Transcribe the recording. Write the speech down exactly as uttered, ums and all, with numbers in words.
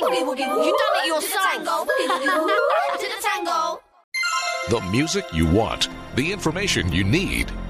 Boogie, woogie, woo. You done it yourself. Tango. Boogie, woogie, woo. To the tango. The music you want, the information you need.